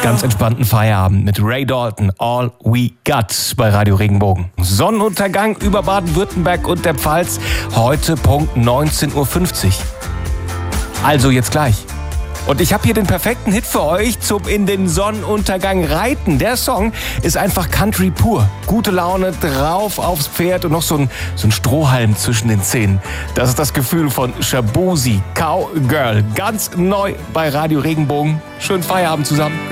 Ganz entspannten Feierabend mit Ray Dalton, All We Got bei Radio Regenbogen. Sonnenuntergang über Baden-Württemberg und der Pfalz, heute Punkt 19:50 Uhr. Also jetzt gleich. Und ich habe hier den perfekten Hit für euch zum in den Sonnenuntergang reiten. Der Song ist einfach Country pur. Gute Laune, drauf aufs Pferd und noch so ein Strohhalm zwischen den Zähnen. Das ist das Gefühl von Shaboozey, Cowgirl. Ganz neu bei Radio Regenbogen. Schönen Feierabend zusammen.